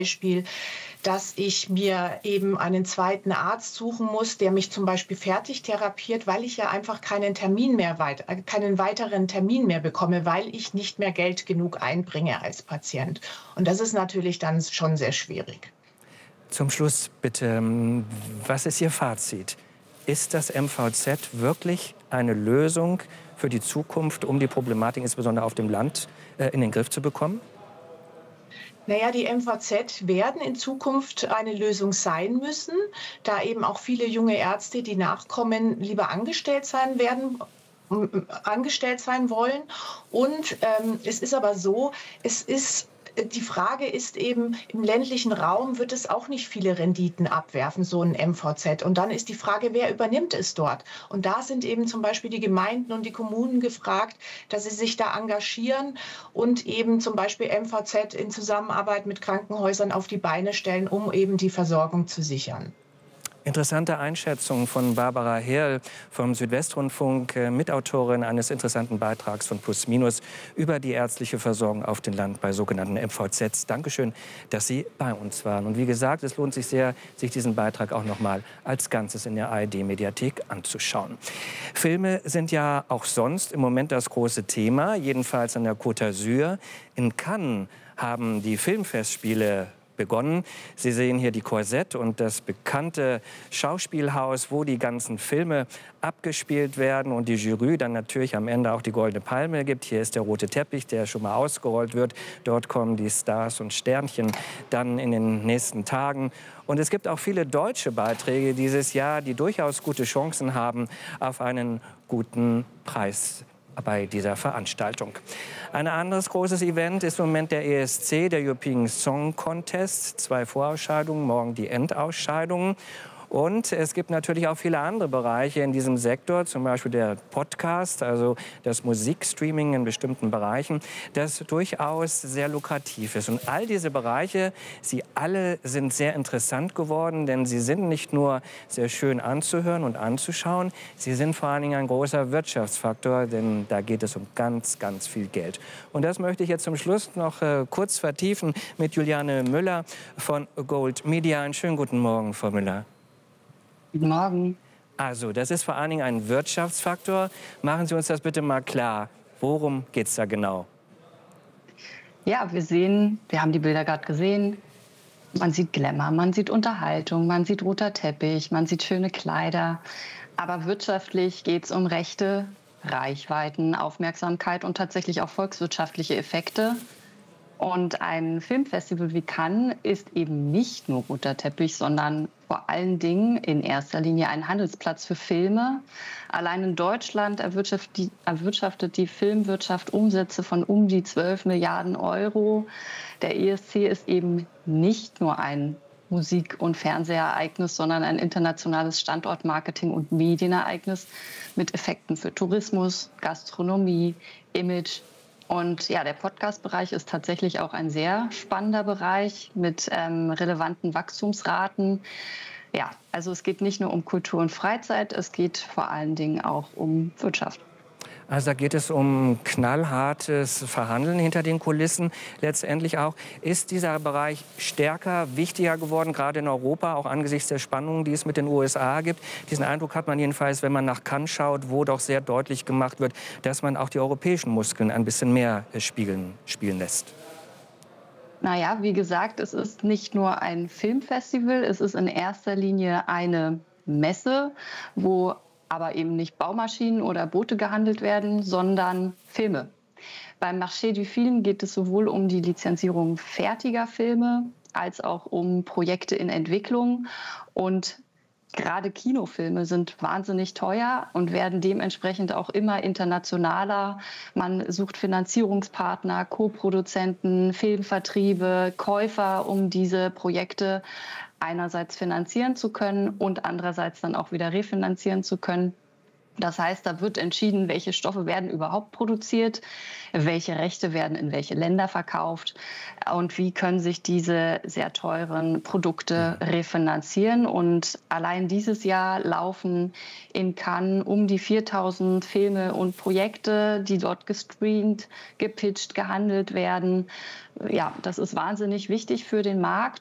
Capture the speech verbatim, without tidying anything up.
Beispiel, dass ich mir eben einen zweiten Arzt suchen muss, der mich zum Beispiel fertig therapiert, weil ich ja einfach keinen Termin mehr weit, keinen weiteren Termin mehr bekomme, weil ich nicht mehr Geld genug einbringe als Patient. Und das ist natürlich dann schon sehr schwierig. Zum Schluss bitte, was ist Ihr Fazit? Ist das M V Z wirklich eine Lösung für die Zukunft, um die Problematik insbesondere auf dem Land äh, in den Griff zu bekommen? Naja, die M V Z werden in Zukunft eine Lösung sein müssen, da eben auch viele junge Ärzte, die nachkommen, lieber angestellt sein werden, angestellt sein wollen. Und ähm, es ist aber so, es ist die Frage ist eben, im ländlichen Raum wird es auch nicht viele Renditen abwerfen, so ein M V Z. Und dann ist die Frage, wer übernimmt es dort? Und da sind eben zum Beispiel die Gemeinden und die Kommunen gefragt, dass sie sich da engagieren und eben zum Beispiel M V Z in Zusammenarbeit mit Krankenhäusern auf die Beine stellen, um eben die Versorgung zu sichern. Interessante Einschätzung von Barbara Herl vom Südwestrundfunk, Mitautorin eines interessanten Beitrags von Plus Minus über die ärztliche Versorgung auf dem Land bei sogenannten M V Zs. Dankeschön, dass Sie bei uns waren. Und wie gesagt, es lohnt sich sehr, sich diesen Beitrag auch noch mal als Ganzes in der A R D-Mediathek anzuschauen. Filme sind ja auch sonst im Moment das große Thema, jedenfalls an der Côte d'Azur. In Cannes haben die Filmfestspiele begonnen. Sie sehen hier die Korsett und das bekannte Schauspielhaus, wo die ganzen Filme abgespielt werden und die Jury dann natürlich am Ende auch die Goldene Palme gibt. Hier ist der rote Teppich, der schon mal ausgerollt wird. Dort kommen die Stars und Sternchen dann in den nächsten Tagen. Und es gibt auch viele deutsche Beiträge dieses Jahr, die durchaus gute Chancen haben auf einen guten Preis bei dieser Veranstaltung. Ein anderes großes Event ist im Moment der E S C, der European Song Contest. Zwei Vorausscheidungen, morgen die Endausscheidungen. Und es gibt natürlich auch viele andere Bereiche in diesem Sektor, zum Beispiel der Podcast, also das Musikstreaming in bestimmten Bereichen, das durchaus sehr lukrativ ist. Und all diese Bereiche, sie alle sind sehr interessant geworden, denn sie sind nicht nur sehr schön anzuhören und anzuschauen, sie sind vor allen Dingen ein großer Wirtschaftsfaktor, denn da geht es um ganz, ganz viel Geld. Und das möchte ich jetzt zum Schluss noch äh, kurz vertiefen mit Juliane Müller von Gold Media. Einen schönen guten Morgen, Frau Müller. Guten Morgen. Also, das ist vor allen Dingen ein Wirtschaftsfaktor. Machen Sie uns das bitte mal klar. Worum geht es da genau? Ja, wir sehen, wir haben die Bilder gerade gesehen. Man sieht Glamour, man sieht Unterhaltung, man sieht roter Teppich, man sieht schöne Kleider. Aber wirtschaftlich geht es um Rechte, Reichweiten, Aufmerksamkeit und tatsächlich auch volkswirtschaftliche Effekte. Und ein Filmfestival wie Cannes ist eben nicht nur roter Teppich, sondern vor allen Dingen in erster Linie ein Handelsplatz für Filme. Allein in Deutschland erwirtschaftet die, erwirtschaftet die Filmwirtschaft Umsätze von um die zwölf Milliarden Euro. Der E S C ist eben nicht nur ein Musik- und Fernsehereignis, sondern ein internationales Standortmarketing- und Medienereignis mit Effekten für Tourismus, Gastronomie, Image. Und ja, der Podcast-Bereich ist tatsächlich auch ein sehr spannender Bereich mit ähm, relevanten Wachstumsraten. Ja, also es geht nicht nur um Kultur und Freizeit, es geht vor allen Dingen auch um Wirtschaft. Also da geht es um knallhartes Verhandeln hinter den Kulissen. Letztendlich auch, ist dieser Bereich stärker, wichtiger geworden, gerade in Europa, auch angesichts der Spannungen, die es mit den U S A gibt. Diesen Eindruck hat man jedenfalls, wenn man nach Cannes schaut, wo doch sehr deutlich gemacht wird, dass man auch die europäischen Muskeln ein bisschen mehr spielen, spielen lässt. Naja, wie gesagt, es ist nicht nur ein Filmfestival, es ist in erster Linie eine Messe, wo aber eben nicht Baumaschinen oder Boote gehandelt werden, sondern Filme. Beim Marché du Film geht es sowohl um die Lizenzierung fertiger Filme als auch um Projekte in Entwicklung. Und gerade Kinofilme sind wahnsinnig teuer und werden dementsprechend auch immer internationaler. Man sucht Finanzierungspartner, Co-Produzenten, Filmvertriebe, Käufer, um diese Projekte einerseits finanzieren zu können und andererseits dann auch wieder refinanzieren zu können. Das heißt, da wird entschieden, welche Stoffe werden überhaupt produziert, welche Rechte werden in welche Länder verkauft und wie können sich diese sehr teuren Produkte refinanzieren. Und allein dieses Jahr laufen in Cannes um die viertausend Filme und Projekte, die dort gestreamt, gepitcht, gehandelt werden. Ja, das ist wahnsinnig wichtig für den Markt.